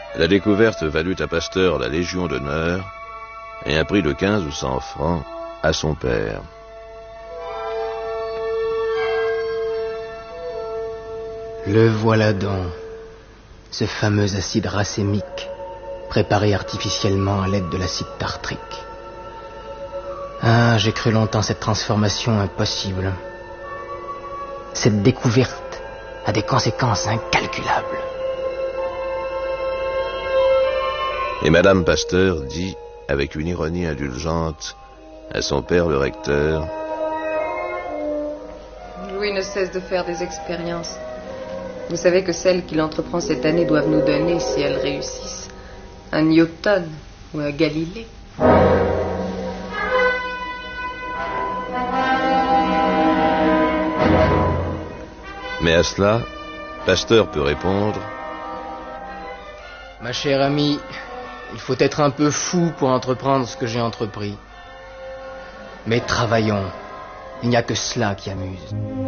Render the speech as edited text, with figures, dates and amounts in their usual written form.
La découverte valut à Pasteur la Légion d'honneur et un prix de 15 ou 100 francs à son père. Le voilà donc, ce fameux acide racémique, préparé artificiellement à l'aide de l'acide tartrique. Ah, j'ai cru longtemps cette transformation impossible. Cette découverte a des conséquences incalculables. Et Madame Pasteur dit, avec une ironie indulgente, à son père le recteur: Louis ne cesse de faire des expériences. Vous savez que celles qu'il entreprend cette année doivent nous donner, si elles réussissent, un Newton ou un Galilée. Mais à cela, Pasteur peut répondre: Ma chère amie, il faut être un peu fou pour entreprendre ce que j'ai entrepris. Mais travaillons, il n'y a que cela qui amuse.